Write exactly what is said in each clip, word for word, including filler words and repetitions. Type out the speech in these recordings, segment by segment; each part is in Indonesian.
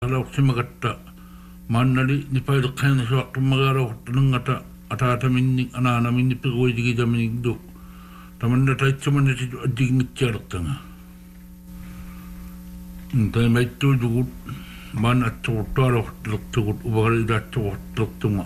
magara simagatta mannali ni paydo khan so magara tunngata atata minni anana minni pegoi digi jamini do tamanda taichumani dig mitchertanga ntai metto dugut man atotaro tugut ubari datto tuttunga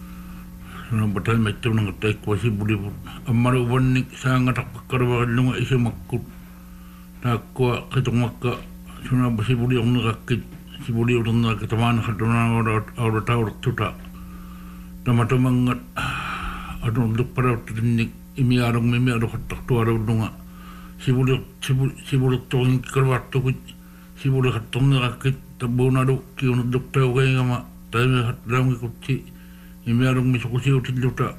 no batal metto nang tai kwasi budi amar ubanni sanga takkarwa lunga isi makkut takwa ketumakka suna basi budi onga kit si budi onga ketaman khatuna ora ora taur tuta tamato mangat adon duk para tinnik imi arong mimi aro khatak tu aro dunga si budi si budi tong karwat tu si budi khatuna kit tabuna do ki on duk taw gama tayme hatram ki kutti imi arong mi sukusi utiluta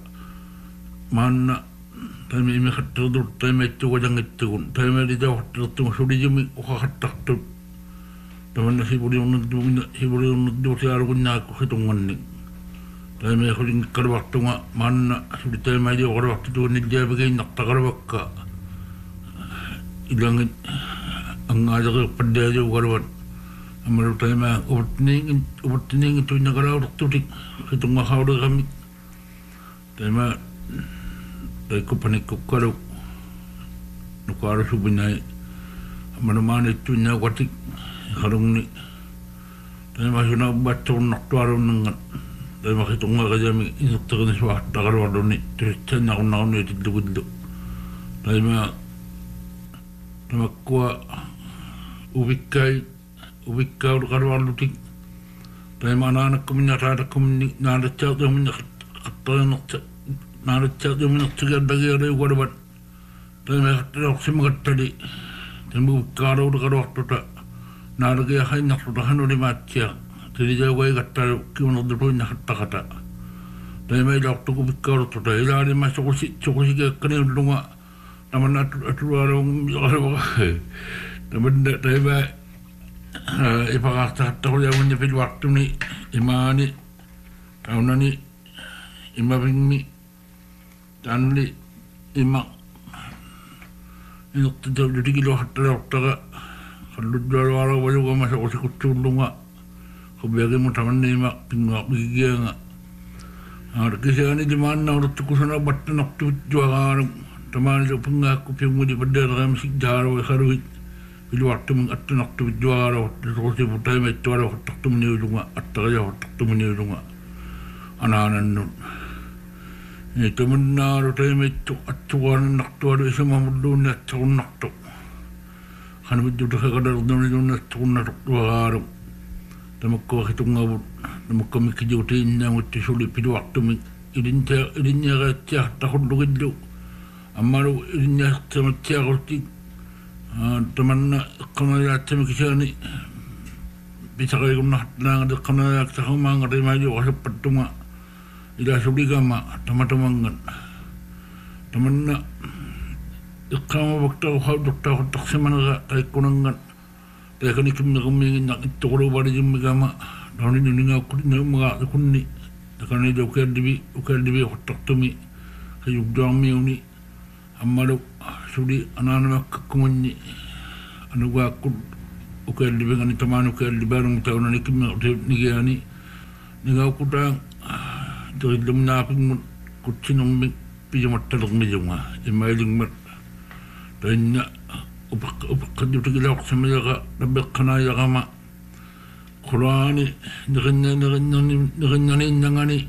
manna tayme imi khatto do tayme tu wajang itu tayme di jaw tu sudi jimi khatak tu taman si budi on du si budi on du ti aro kunna ko khitungan ni tayme khulin karwat tu manna sudi tayme di karwat tu ni jabe ge nak takarwakka ilang ang aja pada jo karwat amaru tayme ubtning ubtning tu nagara tu tik khitung khawdo kami tayme tay ko panik ko karo no karo subinai manamane tu nya watik harung ni tayme suna batto nak tuaro nang tayme khitung ga jami inuk tagan swa tagar wado ni tu chen na na ni tidugud tayme tayme ko ubikai ubikai karwal lutik tayme ana kumnya rada kumni na da cha do min khatta no na da cha do min tiga dagi re gorbat tayme khatta simagattadi tayme karo karo tota na da ge hay na tota hanu ni matcha tiri ja wai gatta kiuno do na khatta kata tayme dokto ko bikaro tota ila ni ma sokosi sokosi ge kane dunga tamana atuaro aro tamanda tayme ipakata tahu yang menyebut waktu ni imani tahun ni imabingmi dan ni imak ini tidak jadi kilo hatta hatta kalau jual orang bayu kau masuk usi kucing lunga kau biarkan mutaman ni imak tinggal pergi enggak ada kisah ni di mana orang tu kusana batu nak tu jual orang teman itu pengaku pengu di pedar kami sejarah wasaruit Ilu waktu mengatur waktu juara waktu terus butai metuara waktu tu meniurunga atau ya waktu tu meniurunga anak-anak nun. Itu benar waktu metu atuan nak tuara semua mudah tu nak tu. Kan betul dah kadar dunia dunia tu nak tuara. Tapi kau itu ngabut, tapi kau mikir jutiin yang waktu sulit pada waktu mik idin cia idinnya kerja tahun dua ribu. Amaru idinnya sama cia kerja teman kena ya cem kisah ni bisa kaya kena nang ada kena ya cakap mang ada maju asap petuma ida sudi gama teman-teman kan teman nak kamu waktu kau doktor tak semana kaya kunangan kaya kini kim nak mengin nak itu kalau balik jam gama tahun ini ni aku ni mengat aku ni kan ni doktor dibi doktor dibi tak tumi kaya jam ni amaru sudi anak-anak kekumuni anu gua aku ukir di bengani teman ukir di barang tahun ini kimi ni ni ni gua aku dah dari lemna pun kucing nombik pijama telok mijama emailing mat dan upak upak kerja tergelak sama jaga lebih kena jaga mak Qurani dengan dengan dengan ni dengan ni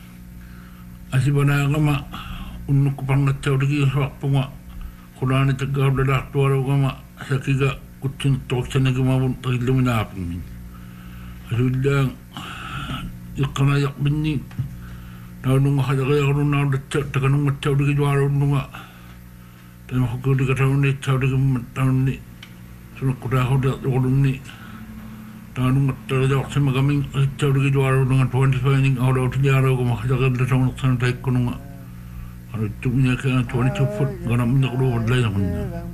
asibana agama unuk pangat jauh lagi waktu mak Quran itu gak ada tuara agama sekiga kucing toksana agama pun terlalu menapin. Sudah ikan ayak bini, tahun nunggu hajar yang orang nak decak, takkan nunggu jauh lagi juara nunggu. Tapi aku dekat tahun ni jauh lagi tahun ni, sudah kuda kuda orang ni tahun nunggu terjauh sama kami jauh lagi juara dengan tuan saya ni orang tu juara agama hajar yang tahun nunggu sana tak nunggu. Kalau itu punya kan tuan itu pun, kalau punya kalau berdaya punya.